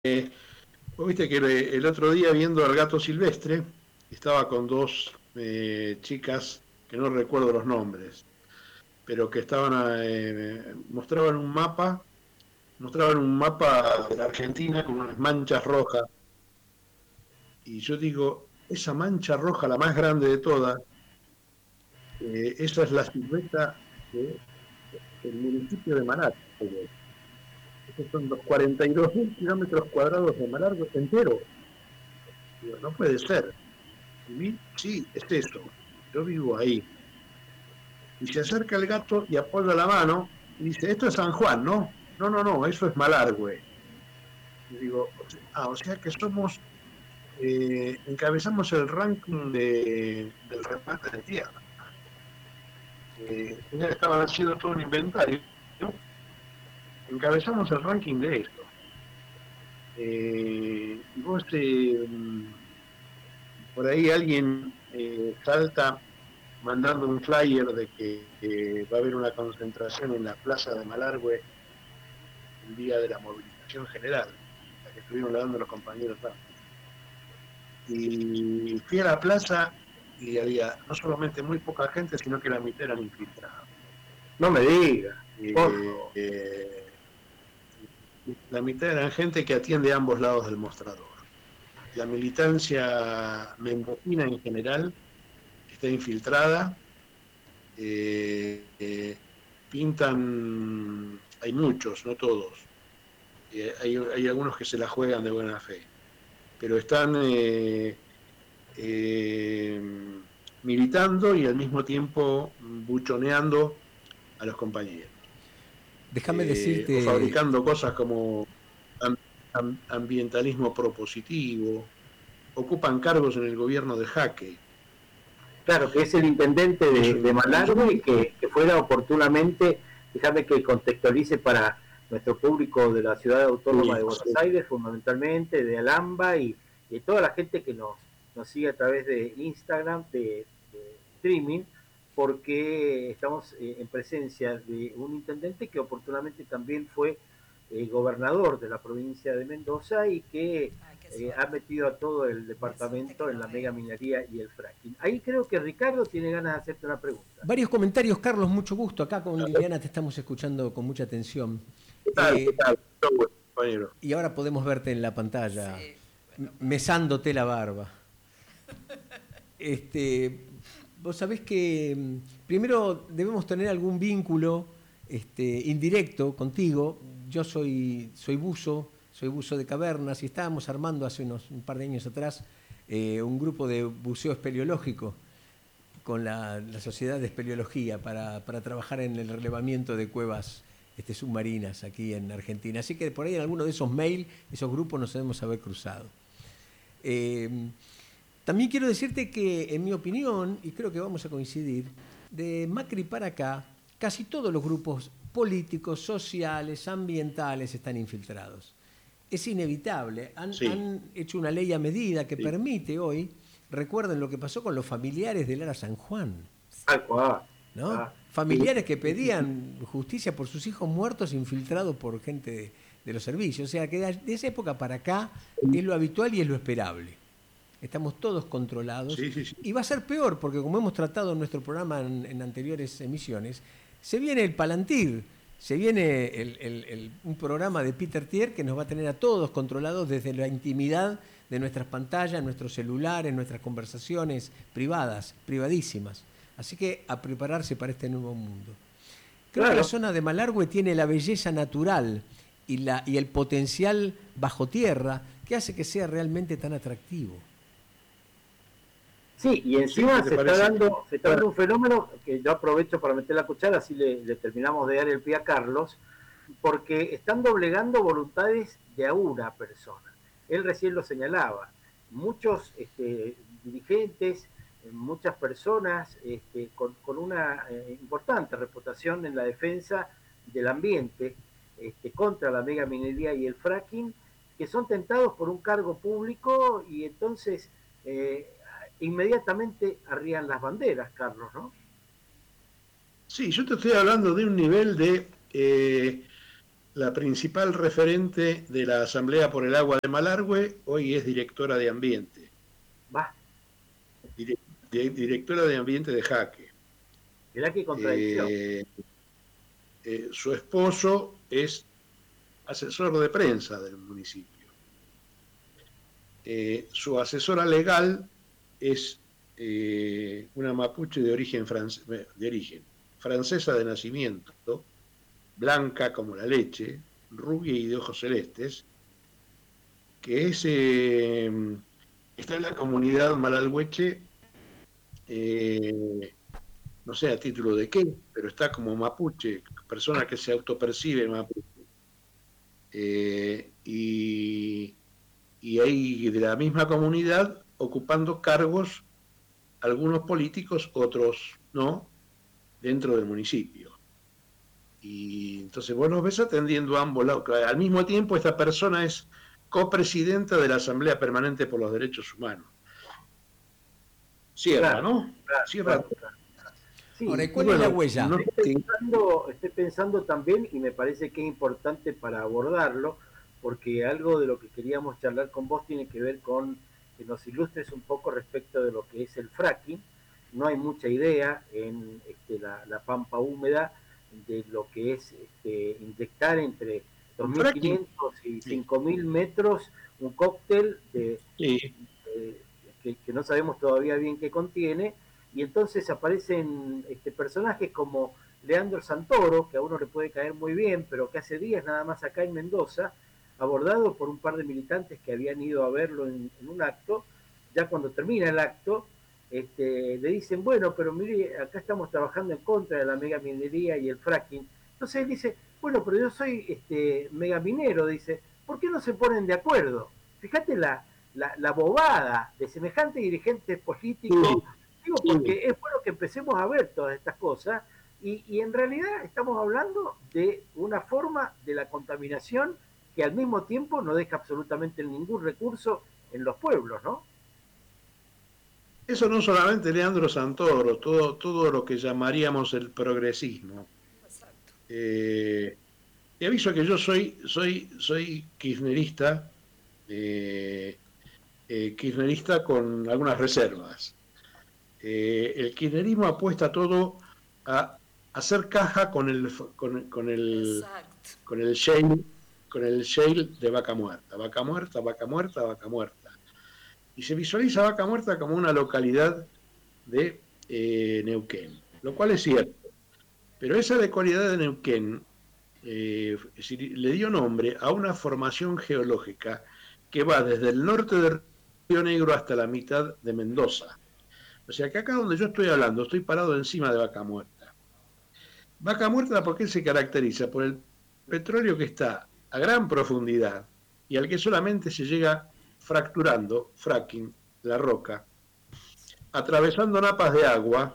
Vos viste que el otro día viendo al gato silvestre, estaba con dos chicas que no recuerdo los nombres, pero que mostraban un mapa de la Argentina con unas manchas rojas, y yo digo, esa mancha roja, la más grande de todas, esa es la silueta del municipio de Malargüe. Esos son los 42.000 kilómetros cuadrados de Malargüe entero. Digo, no puede ser. Sí, es eso. Yo vivo ahí. Y se acerca el gato y apoya la mano y dice, esto es San Juan, ¿no? No, no, no, eso es Malargüe. Y digo, o sea que encabezamos el ranking del remate de tierra. Ya estaban haciendo todo un inventario, ¿no? Encabezamos el ranking de esto. Y vos, por ahí alguien salta mandando un flyer de que va a haber una concentración en la plaza de Malargüe el día de la movilización general, la que estuvieron dando los compañeros antes. Y fui a la plaza y había no solamente muy poca gente, sino que la mitad eran infiltrados. No me digas, por Eh, favor. eh, la mitad eran gente que atiende a ambos lados del mostrador. La militancia mendocina en general está infiltrada. Eh, eh, Pintan, hay muchos, no todos. Hay algunos que se la juegan de buena fe, pero están eh, militando y al mismo tiempo buchoneando a los compañeros. Déjame O decirte, fabricando cosas como ambientalismo propositivo, ocupan cargos en el gobierno de Jaque. Claro, que es el intendente Eso es de y yo Malargüe, que fuera oportunamente, déjame que contextualice para nuestro público de la ciudad autónoma de Buenos Aires, fundamentalmente, de Alhambra y de toda la gente que nos sigue a través de Instagram, de streaming, porque estamos en presencia de un intendente que oportunamente también fue gobernador de la provincia de Mendoza y que ha metido a todo el departamento en la mega minería y el fracking. Ahí creo que Ricardo tiene ganas de hacerte una pregunta. varios comentarios, Carlos, mucho gusto. Acá con Liliana te estamos escuchando con mucha atención. ¿qué tal? ¿Qué tal? Compañero. Y ahora podemos verte en la pantalla, Sí, bueno. mesándote la barba. Este, vos sabés que primero debemos tener algún vínculo indirecto contigo. Yo soy buzo de cavernas y estábamos armando hace un par de años atrás un grupo de buceo espeleológico con la Sociedad de Espeleología para trabajar en el relevamiento de cuevas submarinas aquí en Argentina. Así que por ahí en alguno de esos mails, esos grupos nos debemos haber cruzado. También quiero decirte que, en mi opinión, y creo que vamos a coincidir, de Macri para acá, casi todos los grupos políticos, sociales, ambientales están infiltrados. Es inevitable. Han hecho una ley a medida que permite hoy, recuerden lo que pasó con los familiares de Lara San Juan. Tal cual. ¿No? Familiares que pedían justicia por sus hijos muertos infiltrados por gente de los servicios. O sea que de esa época para acá es lo habitual y es lo esperable. Estamos todos controlados. Sí. Y va a ser peor, porque como hemos tratado en nuestro programa en anteriores emisiones, se viene el Palantir, se viene un programa de Peter Thiel que nos va a tener a todos controlados desde la intimidad de nuestras pantallas, nuestros celulares, nuestras conversaciones privadas, privadísimas. Así que a prepararse para este nuevo mundo. Creo que la zona de Malargüe tiene la belleza natural y el potencial bajo tierra que hace que sea realmente tan atractivo. Sí, y encima se está dando un fenómeno que yo aprovecho para meter la cuchara, así le terminamos de dar el pie a Carlos, porque están doblegando voluntades de a una persona. Él recién lo señalaba. Muchos dirigentes, muchas personas con una importante reputación en la defensa del ambiente contra la mega minería y el fracking, que son tentados por un cargo público y entonces inmediatamente arrían las banderas, Carlos, ¿no? Sí, yo te estoy hablando de un nivel la principal referente de la Asamblea por el Agua de Malargüe hoy es directora de Ambiente. Va, Directora de Ambiente de Jaque. mirá qué contradicción. Su esposo es asesor de prensa del municipio. Su asesora legal es una mapuche de origen francesa de nacimiento, blanca como la leche, rubia y de ojos celestes, que es está en la comunidad malalhueche, no sé a título de qué, pero está como mapuche, persona que se autopercibe mapuche. Y hay de la misma comunidad ocupando cargos, algunos políticos, otros no, dentro del municipio. Y entonces vos los ves atendiendo a ambos lados. Al mismo tiempo, esta persona es copresidenta de la Asamblea Permanente por los Derechos Humanos. Cierra, Claro, ¿no? claro, Cierra. claro. Sí, Ahora, y ¿cuál es la huella? no- estoy pensando también, y me parece que es importante para abordarlo, porque algo de lo que queríamos charlar con vos tiene que ver con que nos ilustres un poco respecto de lo que es el fracking. No hay mucha idea en la pampa húmeda de lo que es inyectar entre fracking. 2.500 y 5.000 metros un cóctel Sí. que no sabemos todavía bien qué contiene, y entonces aparecen personajes como Leandro Santoro, que a uno le puede caer muy bien, pero que hace días nada más acá en Mendoza, abordado por un par de militantes que habían ido a verlo en un acto. Ya cuando termina el acto, le dicen, bueno, pero mire, acá estamos trabajando en contra de la megaminería y el fracking. Entonces él dice, bueno, pero yo soy megaminero, dice, ¿por qué no se ponen de acuerdo? Fíjate la bobada de semejantes dirigentes políticos. Digo, porque es bueno que empecemos a ver todas estas cosas y en realidad estamos hablando de una forma de la contaminación que al mismo tiempo no deja absolutamente ningún recurso en los pueblos, ¿no? Eso no solamente Leandro Santoro, todo lo que llamaríamos el progresismo. Te aviso que yo soy kirchnerista, kirchnerista con algunas reservas. El kirchnerismo apuesta todo a hacer caja con el shale de Vaca Muerta. Vaca Muerta, Vaca Muerta, Vaca Muerta. Y se visualiza Vaca Muerta como una localidad de Neuquén, lo cual es cierto. Pero esa localidad de Neuquén le dio nombre a una formación geológica que va desde el norte de Río Negro hasta la mitad de Mendoza. O sea que acá donde yo estoy hablando, estoy parado encima de Vaca Muerta. Vaca Muerta, ¿por qué se caracteriza? Por el petróleo que está a gran profundidad y al que solamente se llega fracturando, fracking, la roca, atravesando napas de agua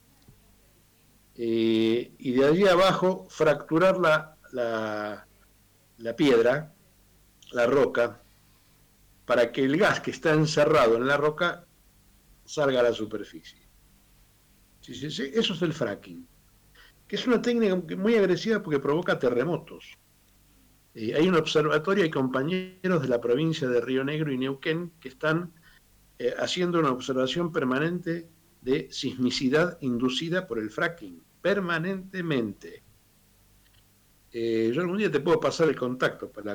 y de allí abajo fracturar la piedra, la roca, para que el gas que está encerrado en la roca salga a la superficie. Sí, eso es el fracking, que es una técnica muy agresiva porque provoca terremotos. Hay un observatorio, hay compañeros de la provincia de Río Negro y Neuquén que están haciendo una observación permanente de sismicidad inducida por el fracking, permanentemente. Yo algún día te puedo pasar el contacto para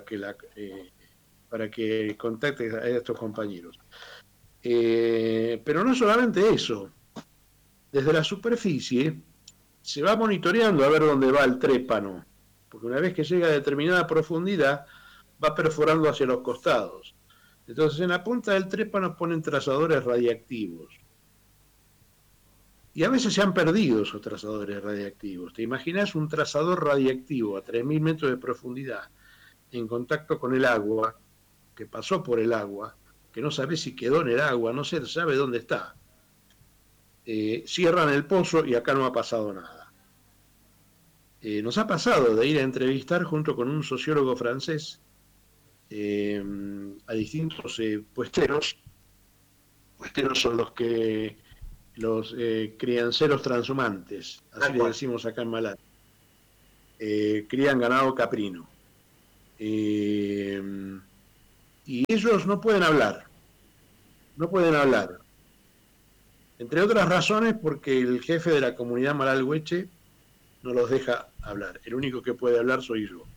que contactes a estos compañeros. Pero no solamente eso, desde la superficie se va monitoreando a ver dónde va el trépano, porque una vez que llega a determinada profundidad va perforando hacia los costados. Entonces en la punta del trépano ponen trazadores radiactivos. Y a veces se han perdido esos trazadores radiactivos. ¿Te imaginas un trazador radiactivo a 3.000 metros de profundidad en contacto con el agua, que pasó por el agua, que no sabe si quedó en el agua, no se sabe dónde está? Cierran el pozo y acá no ha pasado nada. Nos ha pasado de ir a entrevistar junto con un sociólogo francés a distintos puesteros. Puesteros son los crianceros transhumantes, así le decimos acá en Malá. Crían ganado caprino. y ellos no pueden hablar, no pueden hablar. Entre otras razones porque el jefe de la comunidad Malargüeche no los deja hablar. El único que puede hablar soy yo.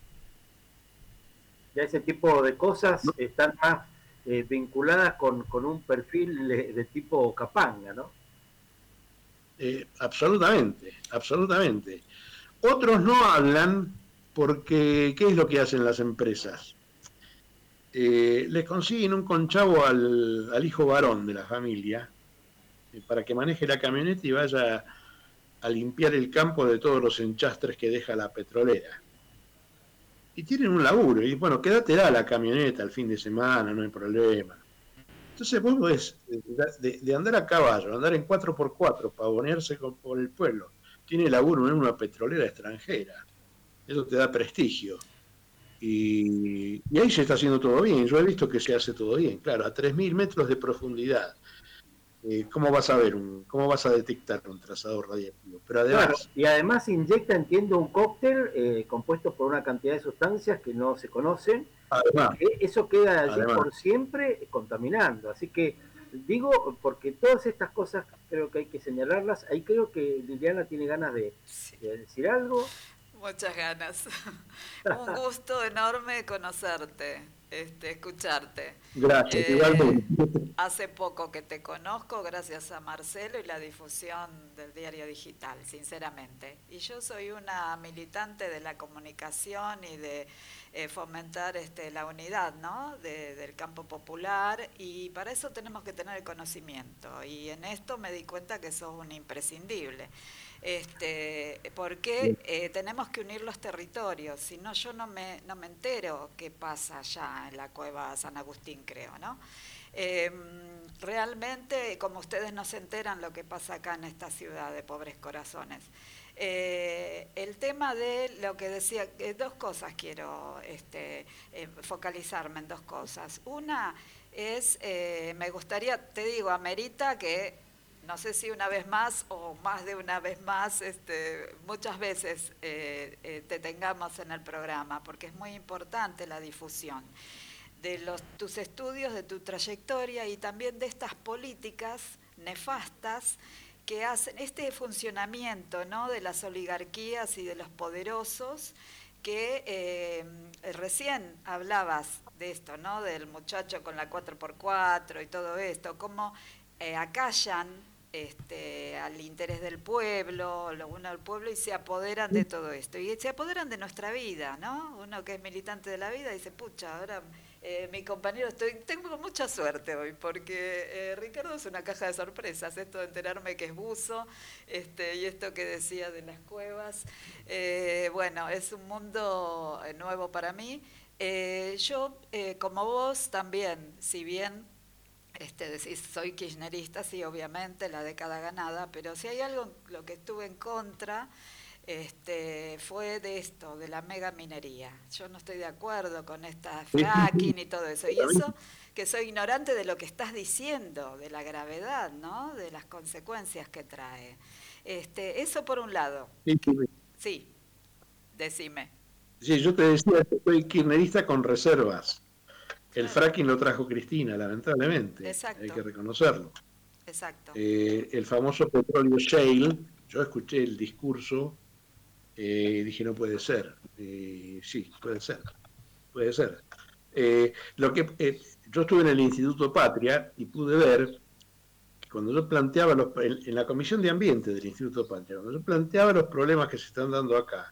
Ya ese tipo de cosas No, están más vinculadas con un perfil de tipo capanga, ¿no? absolutamente, absolutamente. Otros no hablan porque, ¿qué es lo que hacen las empresas? Le consiguen un conchavo al hijo varón de la familia para que maneje la camioneta y vaya a limpiar el campo de todos los enchastres que deja la petrolera. Y tienen un laburo, y bueno, quédatela la camioneta el fin de semana, no hay problema. Entonces vos ves de andar a caballo, andar en 4x4, pavonearse por el pueblo, tiene laburo en una petrolera extranjera. Eso te da prestigio. Y ahí se está haciendo todo bien. Yo he visto que se hace todo bien. Claro, a 3.000 metros de profundidad. ¿Cómo vas a ver cómo vas a detectar un trazador radiactivo? Pero Claro, además, y además inyecta, entiendo, un cóctel compuesto por una cantidad de sustancias que no se conocen y además, que eso queda allí además, por siempre contaminando. Así que digo, porque todas estas cosas creo que hay que señalarlas. Ahí creo que Liliana tiene ganas Sí, de decir algo. muchas ganas. Un gusto enorme conocerte, escucharte. gracias, Eh, igualmente. Hace poco que te conozco gracias a Marcelo y la difusión del diario digital, sinceramente. Y yo soy una militante de la comunicación y de fomentar la unidad, ¿no? Del campo popular, y para eso tenemos que tener el conocimiento. Y en esto me di cuenta que sos un imprescindible. Porque tenemos que unir los territorios, si no yo no me entero qué pasa allá en la cueva San Agustín, creo, ¿no? Realmente, como ustedes no se enteran lo que pasa acá en esta ciudad de pobres corazones. El tema de lo que decía, dos cosas quiero focalizarme en dos cosas. Una es, me gustaría, te digo, amerita que no sé si una vez más o más de una vez más, muchas veces te tengamos en el programa, porque es muy importante la difusión de tus estudios, de tu trayectoria y también de estas políticas nefastas que hacen este funcionamiento, ¿no?, de las oligarquías y de los poderosos, que recién hablabas de esto, ¿no?, del muchacho con la 4x4 y todo esto, cómo acallan al interés del pueblo, lo bueno del pueblo, y se apoderan de todo esto. Y se apoderan de nuestra vida, ¿no? Uno que es militante de la vida dice, pucha, ahora mi compañero, tengo mucha suerte hoy, porque Ricardo es una caja de sorpresas, esto de enterarme que es buzo, y esto que decía de las cuevas. Bueno, es un mundo nuevo para mí. Yo, como vos también, si bien decís, soy kirchnerista, sí, obviamente, la década ganada, pero si hay algo lo que estuve en contra, fue de esto, de la mega minería. Yo no estoy de acuerdo con esta fracking y todo eso. Y eso, que soy ignorante de lo que estás diciendo, de la gravedad, ¿no?, de las consecuencias que trae. Eso por un lado. Sí, Sí, decime. sí, yo te decía que soy kirchnerista con reservas. El Claro, fracking lo trajo Cristina, lamentablemente, hay que exacto, reconocerlo. exacto. El famoso petróleo shale, yo escuché el discurso dije, no puede ser. Sí, puede ser, puede ser. Yo estuve en el Instituto Patria y pude ver que cuando yo planteaba, en la Comisión de Ambiente del Instituto Patria, cuando yo planteaba los problemas que se están dando acá,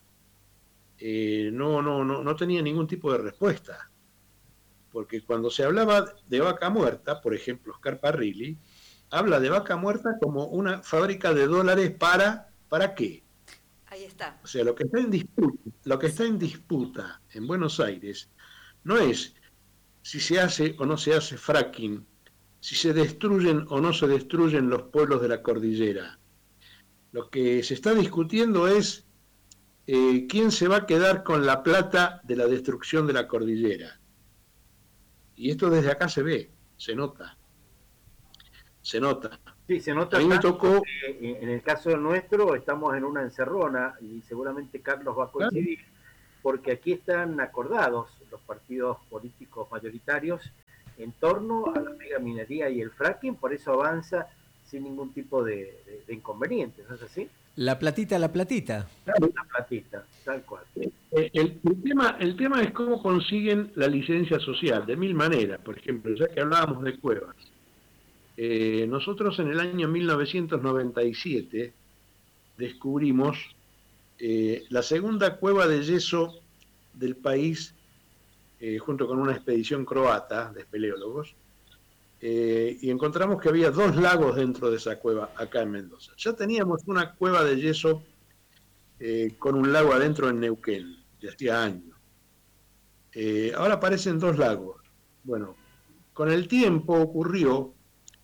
no tenía ningún tipo de respuesta. Porque cuando se hablaba de vaca muerta, por ejemplo, Oscar Parrilli, habla de vaca muerta como una fábrica de dólares ¿para qué? Ahí está. O sea, lo que está en disputa en Buenos Aires no es si se hace o no se hace fracking, si se destruyen o no se destruyen los pueblos de la cordillera. Lo que se está discutiendo es quién se va a quedar con la plata de la destrucción de la cordillera. Y esto desde acá se ve, se nota, se nota. Sí, se A nota mí me tanto tocó, que en el caso nuestro estamos en una encerrona y seguramente Carlos va a claro, coincidir. porque aquí están acordados los partidos políticos mayoritarios en torno a la megaminería y el fracking, por eso avanza sin ningún tipo de inconvenientes, ¿no es así? La platita, la platita. Claro, La platita, tal cual. el tema es cómo consiguen la licencia social, de mil maneras. Por ejemplo, ya que hablábamos de cuevas, nosotros en el año 1997 descubrimos la segunda cueva de yeso del país, junto con una expedición croata de espeleólogos, y encontramos que había 2 lagos dentro de esa cueva acá en Mendoza. Ya teníamos una cueva de yeso con un lago adentro en Neuquén, de hacía años. Ahora aparecen 2 lagos. Bueno, con el tiempo ocurrió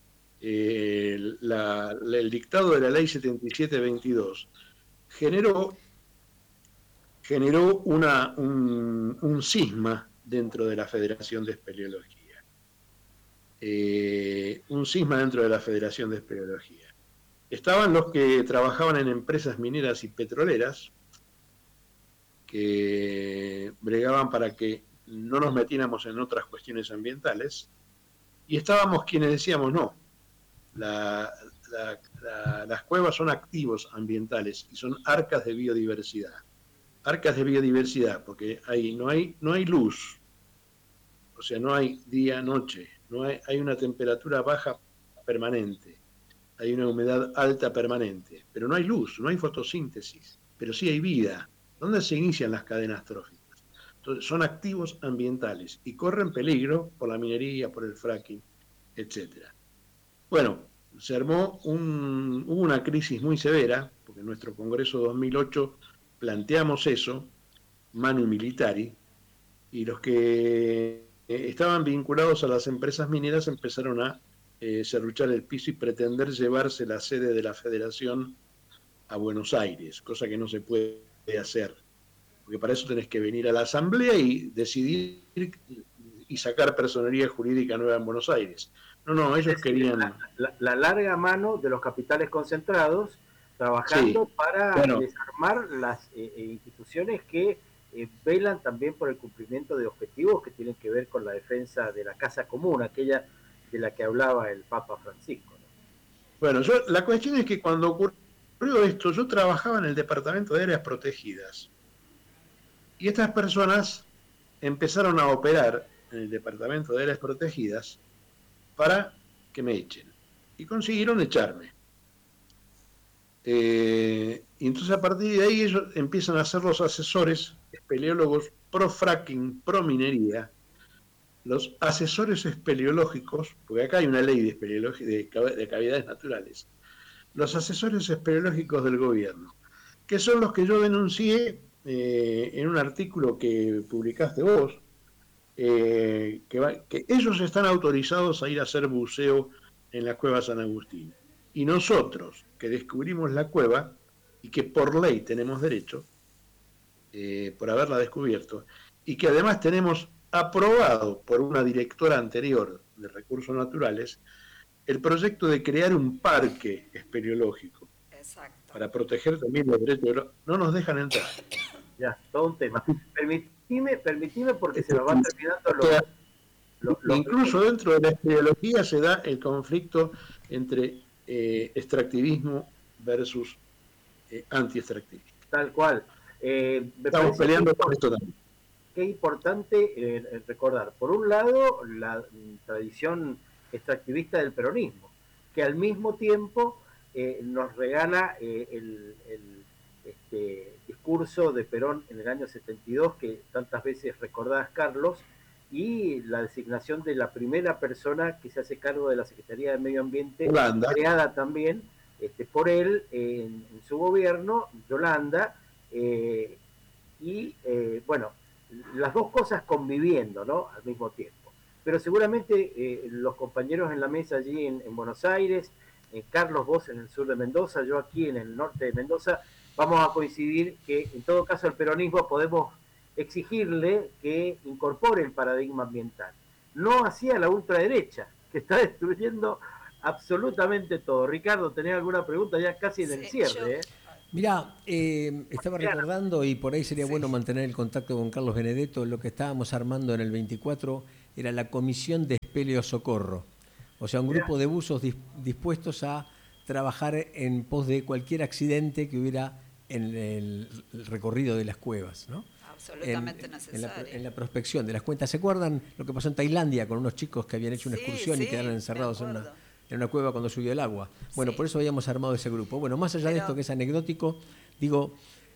el dictado de la ley 7722 generó un cisma dentro de la Federación de Espeleología. Un cisma dentro de la Federación de Espeleología. Estaban los que trabajaban en empresas mineras y petroleras, que bregaban para que no nos metiéramos en otras cuestiones ambientales, y estábamos quienes decíamos no, las cuevas son activos ambientales y son arcas de biodiversidad. Arcas de biodiversidad, porque ahí no hay luz, o sea, no hay día-noche, hay una temperatura baja permanente, hay una humedad alta permanente, pero no hay luz, no hay fotosíntesis, pero sí hay vida. ¿Dónde se inician las cadenas tróficas? Entonces, son activos ambientales y corren peligro por la minería, por el fracking, etcétera. Bueno, se armó hubo una crisis muy severa, porque en nuestro Congreso 2008 planteamos eso, manu militari, y los que estaban vinculados a las empresas mineras empezaron a serruchar el piso y pretender llevarse la sede de la Federación a Buenos Aires, cosa que no se puede hacer, porque para eso tenés que venir a la Asamblea y decidir y sacar personería jurídica nueva en Buenos Aires. No, ellos querían... La larga mano de los capitales concentrados trabajando para desarmar las instituciones que velan también por el cumplimiento de objetivos que tienen que ver con la defensa de la casa común, aquella de la que hablaba el Papa Francisco, ¿no? Bueno, la cuestión es que cuando ocurrió esto, yo trabajaba en el Departamento de Áreas Protegidas, y estas personas empezaron a operar en el Departamento de Áreas Protegidas para que me echen, y consiguieron echarme. Y entonces a partir de ahí ellos empiezan a ser los asesores espeleólogos pro fracking, pro minería, los asesores espeleológicos, porque acá hay una ley de cavidades naturales, los asesores espeleológicos del gobierno, que son los que yo denuncié en un artículo que publicaste vos, que ellos están autorizados a ir a hacer buceo en la cueva San Agustín. Y nosotros, que descubrimos la cueva, y que por ley tenemos derecho, por haberla descubierto, y que además tenemos aprobado por una directora anterior de Recursos Naturales, el proyecto de crear un parque espeleológico. Exacto. Para proteger también los derechos. No nos dejan entrar. Ya, todo un tema. Permitime porque se nos van terminando los incluso dentro de la espeleología se da el conflicto entre extractivismo versus anti-extractivismo. Tal cual. Estamos peleando con esto también. Qué importante recordar, por un lado, la tradición extractivista del peronismo, que al mismo tiempo nos regala el discurso de Perón en el año 72, que tantas veces recordás, Carlos, y la designación de la primera persona que se hace cargo de la Secretaría de Medio Ambiente, Yolanda, creada también por él en su gobierno, Yolanda, bueno, las dos cosas conviviendo, ¿no?, al mismo tiempo. Pero seguramente los compañeros en la mesa allí en Buenos Aires, Carlos, vos en el sur de Mendoza, yo aquí en el norte de Mendoza, vamos a coincidir que en todo caso el peronismo podemos exigirle que incorpore el paradigma ambiental. No hacia la ultraderecha, que está destruyendo absolutamente todo. Ricardo, ¿tenés alguna pregunta ya casi en el cierre? Mirá, estaba recordando, y por ahí sería Sí. bueno mantener el contacto con Carlos Benedetto. Lo que estábamos armando en el 24 era la Comisión de Espeleo Socorro. O sea, un grupo de buzos dispuestos a trabajar en pos de cualquier accidente que hubiera en el recorrido de las cuevas, ¿no? Absolutamente necesario. En la prospección de las cuentas. ¿Se acuerdan lo que pasó en Tailandia con unos chicos que habían hecho una Sí, excursión y sí, quedaron me encerrados acuerdo. en una cueva cuando subió el agua? Bueno, Sí. por eso habíamos armado ese grupo. Bueno, más allá de Pero- esto que es anecdótico, digo,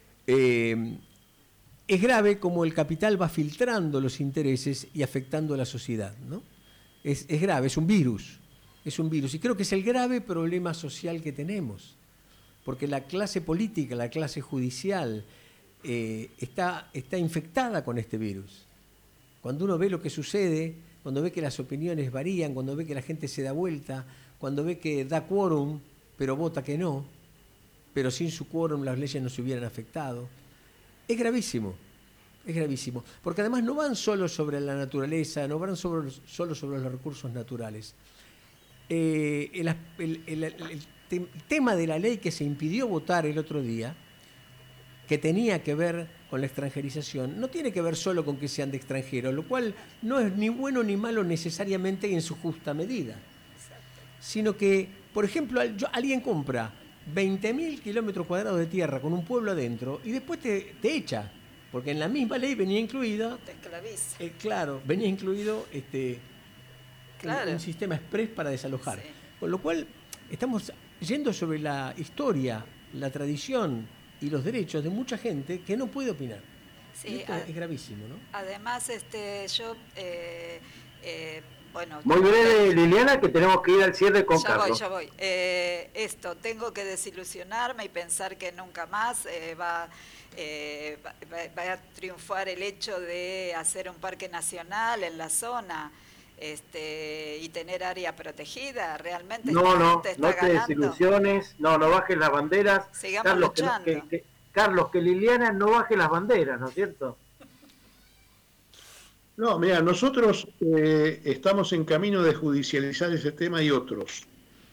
es grave como el capital va filtrando los intereses y afectando a la sociedad, ¿no? Es grave, es un virus. Es un virus. Y creo que es el grave problema social que tenemos. Porque la clase política, la clase judicial, está infectada con este virus. Cuando uno ve lo que sucede, cuando ve que las opiniones varían, cuando ve que la gente se da vuelta, cuando ve que da quórum, pero vota que no, pero sin su quórum las leyes no se hubieran afectado, es gravísimo. Es gravísimo. Porque además no van solo sobre la naturaleza, no van solo sobre los recursos naturales. El tema de la ley que se impidió votar el otro día, que tenía que ver con la extranjerización, no tiene que ver solo con que sean de extranjeros, lo cual no es ni bueno ni malo necesariamente en su justa medida, sino que, por ejemplo, alguien compra 20.000 kilómetros cuadrados de tierra con un pueblo adentro y después te echa, porque en la misma ley venía incluida, Te esclaviza. claro, venía incluido Claro. un sistema express para desalojar. Sí. Con lo cual, estamos yendo sobre la historia, la tradición y los derechos de mucha gente que no puede opinar. Sí, Y esto es gravísimo, ¿no? Además, yo, bueno... Muy breve, Liliana, que tenemos que ir al cierre con Carlos. Ya voy. Tengo que desilusionarme y pensar que nunca más va a triunfar el hecho de hacer un parque nacional en la zona y tener área protegida. Realmente No está te ganando. desilusiones, no bajes las banderas. Sigamos Carlos, luchando. Carlos, que Liliana no baje las banderas, ¿no es cierto? No, mira, nosotros estamos en camino de judicializar ese tema y otros.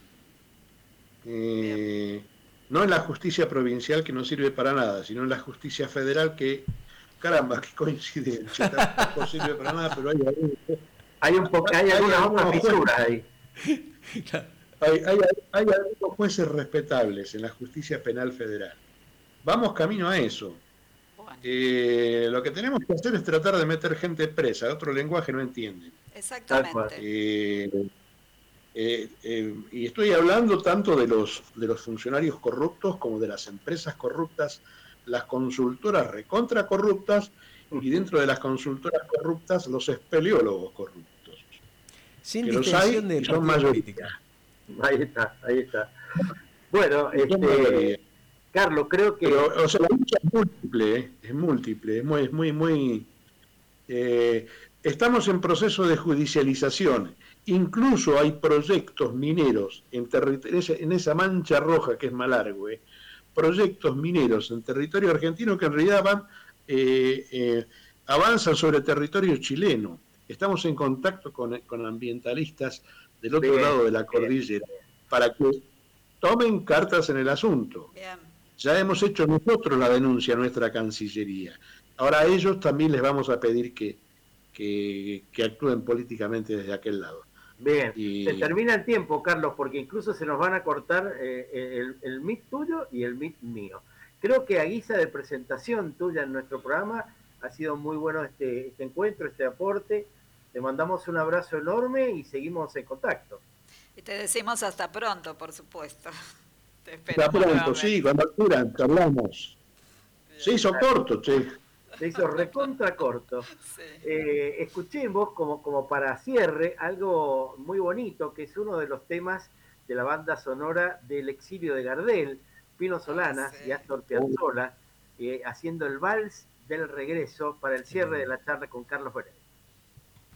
No en la justicia provincial, que no sirve para nada, sino en la justicia federal, que, caramba, qué coincidencia, tampoco sirve para nada, pero hay algunas otras fisuras ahí. Hay algunos jueces respetables en la justicia penal federal. Vamos camino a eso. Bueno. Lo que tenemos que hacer es tratar de meter gente presa, otro lenguaje no entienden. Exactamente. Y estoy hablando tanto de los funcionarios corruptos como de las empresas corruptas, las consultoras recontra corruptas y dentro de las consultoras corruptas los espeleólogos corruptos. Sin que los hay distinción de y son partido mayoría. Ahí está. Bueno, Carlos, creo que... Pero, o sea, la lucha es múltiple, es muy... estamos en proceso de judicialización. Incluso hay proyectos mineros en esa mancha roja que es Malargüe, proyectos mineros en territorio argentino que en realidad avanzan sobre territorio chileno. Estamos en contacto con ambientalistas del otro lado de la cordillera para que tomen cartas en el asunto. Bien. Ya hemos hecho nosotros la denuncia a nuestra Cancillería. Ahora a ellos también les vamos a pedir que actúen políticamente desde aquel lado. Bien, se termina el tiempo, Carlos, porque incluso se nos van a cortar el mic tuyo y el mic mío. Creo que a guisa de presentación tuya en nuestro programa ha sido muy bueno este encuentro, este aporte. Te mandamos un abrazo enorme y seguimos en contacto. Y te decimos hasta pronto, por supuesto. Te Hasta pronto, sí, cuando quieran, hablamos. Se hizo corto, che. Se hizo recontra corto. Sí. Escuchemos como para cierre algo muy bonito, que es uno de los temas de la banda sonora del exilio de Gardel, Pino Solanas y Astor Piazzolla, haciendo el vals del regreso para el cierre de la charla con Carlos Benedetto.